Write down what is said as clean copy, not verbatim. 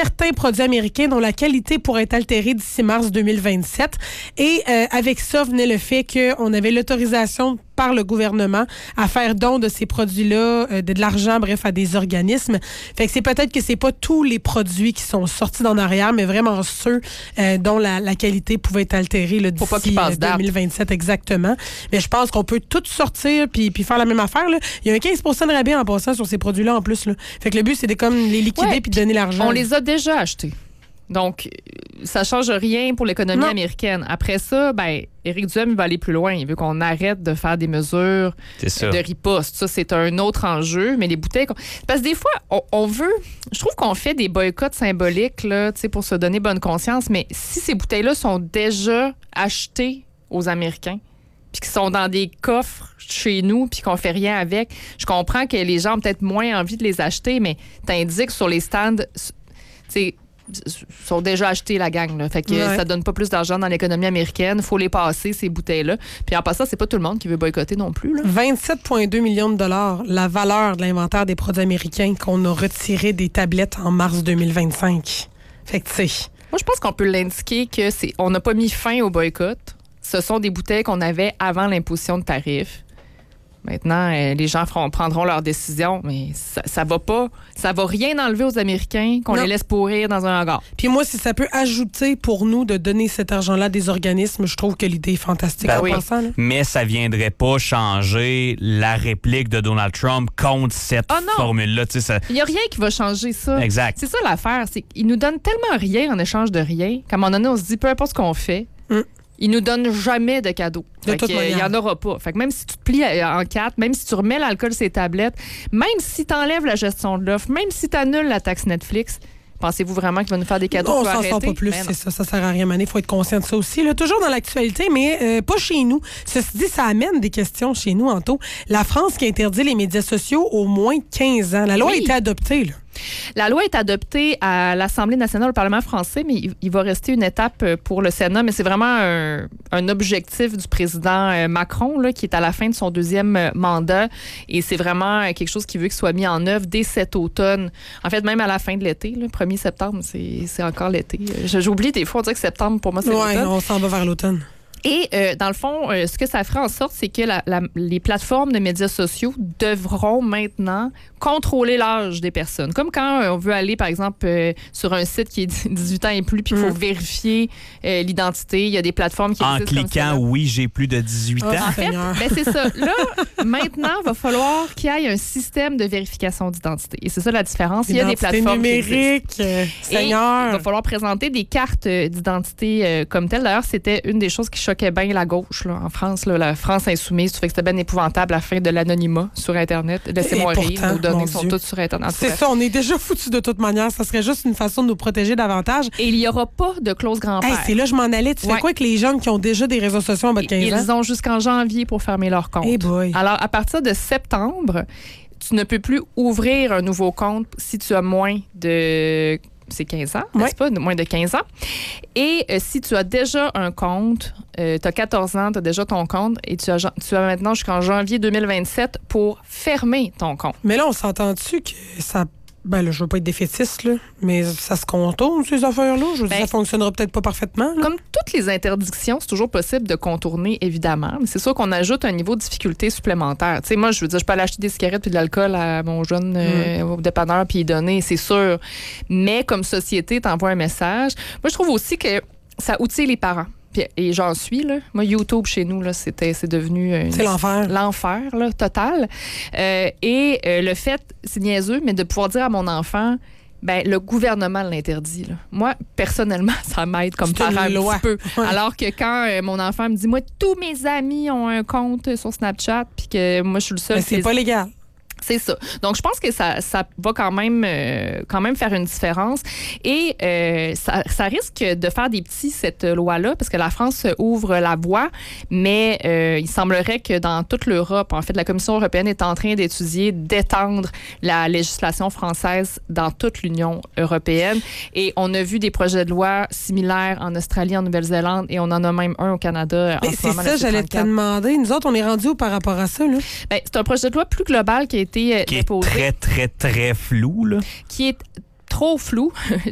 certains produits américains dont la qualité pourrait être altérée d'ici mars 2027. Et avec ça venait le fait qu'on avait l'autorisation par le gouvernement à faire don de ces produits-là, de l'argent, bref, à des organismes. Fait que c'est peut-être que c'est pas tous les produits qui sont sortis d'en arrière, mais vraiment ceux dont la qualité pouvait être altérée là, d'ici 2027 exactement. Mais je pense qu'on peut tout sortir puis faire la même affaire. Là. Il y a un 15 % de rabais en passant sur ces produits-là en plus. Là. Fait que le but, c'est de comme les liquider puis de donner l'argent. On les a déjà achetés. Donc, ça ne change rien pour l'économie américaine. Après ça, Éric Duhem, il va aller plus loin. Il veut qu'on arrête de faire des mesures de riposte. Ça, c'est un autre enjeu. Mais les bouteilles... Parce que des fois, on veut... Je trouve qu'on fait des boycotts symboliques là, pour se donner bonne conscience. Mais si ces bouteilles-là sont déjà achetées aux Américains, puis qui sont dans des coffres chez nous, puis qu'on fait rien avec, je comprends que les gens ont peut-être moins envie de les acheter, mais t'indiques sur les stands... sont déjà achetés, la gang. Là. Fait que ça donne pas plus d'argent dans l'économie américaine. Il faut les passer, ces bouteilles-là. Puis en passant, c'est pas tout le monde qui veut boycotter non plus. Là. 27,2 millions de dollars, la valeur de l'inventaire des produits américains qu'on a retiré des tablettes en mars 2025. Fait que, tu sais... Moi, je pense qu'on peut l'indiquer qu'on n'a pas mis fin au boycott. Ce sont des bouteilles qu'on avait avant l'imposition de tarifs. Maintenant, les gens prendront leurs décisions, mais ça va pas. Ça va rien enlever aux Américains qu'on les laisse pourrir dans un hangar. Puis moi, si ça peut ajouter pour nous de donner cet argent-là à des organismes, je trouve que l'idée est fantastique en passant. Là. Mais ça viendrait pas changer la réplique de Donald Trump contre cette formule-là. Il n'y a rien qui va changer ça. Exact. C'est ça l'affaire. C'est qu'ils nous donnent tellement rien en échange de rien qu'à un moment donné, on se dit, peu importe ce qu'on fait, ils nous donnent jamais de cadeaux. Il n'y en aura pas. Fait que même si tu te plies en quatre, même si tu remets l'alcool sur les tablettes, même si tu enlèves la gestion de l'offre, même si tu annules la taxe Netflix, pensez-vous vraiment qu'il va nous faire des cadeaux pour arrêter? On s'en sort pas plus, c'est ça. Ça sert à rien, Mané. Il faut être conscient de ça aussi. Là, toujours dans l'actualité, mais pas chez nous. Ceci dit, ça amène des questions chez nous, Anto. La France qui interdit les médias sociaux au moins 15 ans. La loi a été adoptée, là. La loi est adoptée à l'Assemblée nationale, au Parlement français, mais il va rester une étape pour le Sénat. Mais c'est vraiment un objectif du président Macron, là, qui est à la fin de son deuxième mandat. Et c'est vraiment quelque chose qu'il veut qu'il soit mis en œuvre dès cet automne. En fait, même à la fin de l'été, le 1er septembre, c'est encore l'été. J'oublie des fois, on dirait que septembre, pour moi, c'est l'automne. Oui, on s'en va vers l'automne. Et dans le fond, ce que ça ferait en sorte, c'est que les plateformes de médias sociaux devront maintenant contrôler l'âge des personnes. Comme quand on veut aller, par exemple, sur un site qui est 18 ans et plus, puis il faut vérifier l'identité. Il y a des plateformes qui existent en cliquant, oui, j'ai plus de 18 ans. En fait, c'est ça. Là, maintenant, il va falloir qu'il y ait un système de vérification d'identité. Et c'est ça la différence. Il y a des plateformes numériques, Seigneur. Il va falloir présenter des cartes d'identité comme telles. D'ailleurs, c'était une des choses qui choquait bien la gauche là, en France. Là, la France insoumise, tu fais que c'était bien épouvantable à la fin de l'anonymat sur Internet. Laissez-moi rire, nos données sont toutes sur Internet. C'est ça, on est déjà foutus de toute manière. Ça serait juste une façon de nous protéger davantage. Et il n'y aura pas de clause grand-père. C'est là je m'en allais. Tu fais quoi avec les jeunes qui ont déjà des réseaux sociaux en bas de 15 ans? Ils ont jusqu'en janvier pour fermer leur compte. Hey boy. Alors, à partir de septembre, tu ne peux plus ouvrir un nouveau compte si tu as moins de... C'est 15 ans, n'est-ce pas? Moins de 15 ans. Et si tu as déjà un compte, tu as 14 ans, tu as déjà ton compte, et tu as maintenant jusqu'en janvier 2027 pour fermer ton compte. Mais là, on s'entend-tu que ça... Ben là, je veux pas être défaitiste, là, mais ça se contourne, ces affaires-là. Je veux dire, ça fonctionnera peut-être pas parfaitement. Là. Comme toutes les interdictions, c'est toujours possible de contourner, évidemment. Mais c'est sûr qu'on ajoute un niveau de difficulté supplémentaire. Tu sais, moi, je veux dire, je peux aller acheter des cigarettes et de l'alcool à mon jeune au dépanneur puis y donner, c'est sûr. Mais comme société, t'envoies un message. Moi, je trouve aussi que ça outille les parents. Et j'en suis, là. Moi, YouTube, chez nous, là, c'est devenu... c'est l'enfer. L'enfer, là, total. Le fait, c'est niaiseux, mais de pouvoir dire à mon enfant, le gouvernement l'interdit, là. Moi, personnellement, ça m'aide comme parent un petit peu. Ouais. Alors que quand mon enfant me dit, moi, tous mes amis ont un compte sur Snapchat, puis que moi, je suis le seul... Mais c'est pas légal. C'est ça. Donc, je pense que ça va quand même faire une différence. Et ça risque de faire des petits, cette loi-là, parce que la France ouvre la voie, mais il semblerait que dans toute l'Europe, en fait, la Commission européenne est en train d'étendre la législation française dans toute l'Union européenne. Et on a vu des projets de loi similaires en Australie, en Nouvelle-Zélande, et on en a même un au Canada. Mais c'est ça, j'allais te demander. Nous autres, on est rendus où par rapport à ça, là? C'est un projet de loi plus global qui a été qui est très, très, très flou, là. Qui est trop flou.